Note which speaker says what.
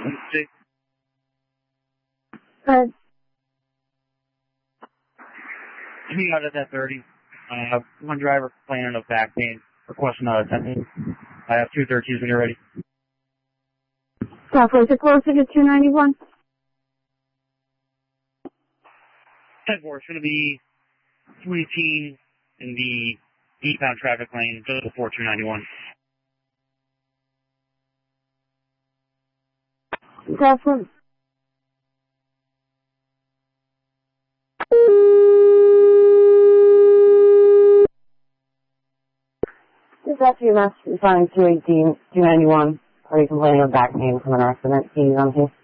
Speaker 1: Coming out at that 30. One driver complaining of back pain. Requesting attention. I have 213s when you're ready.
Speaker 2: Southwest closer to 291.
Speaker 1: 10-4, it's going to be 318 in the eastbound traffic lane just before 291.
Speaker 2: Southwest. This is actually a mass responding 218, 291. Are you complaining of back pain from an accident? He's on here.